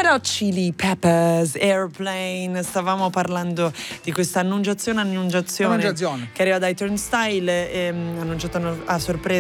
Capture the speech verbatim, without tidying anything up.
Red Hot Chili Peppers, Airplane. Stavamo parlando di questa annunciazione annunciazione, Annunciazione. che arriva dai Turnstile, ehm, annunciato a sorpresa